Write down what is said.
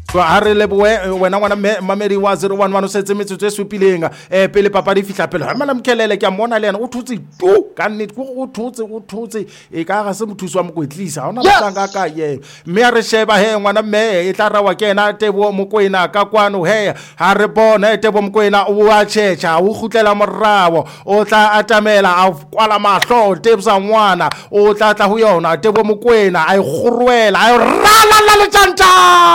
so ha re leboe wena ngwana mamedi wa 011 o setse metsotso e supileng pele papa di fihla pele ha mana mkelele ke a mona le yena o thutse tu ka nnete o thutse e ka ga se mothuso wa mokwetlisa ha ona motanga ka ye mme a re sheba he ngwana mme e tla rawa ke ena Tebo Mokoena ka kwano he ha re bona Tebo Mokoena o a tshetsha o gutlela morao o tla atamela a kwala mahlo Tebsa ngwana o tla ho yona Tebo Mokoena a e gorwela a rala la le tjantja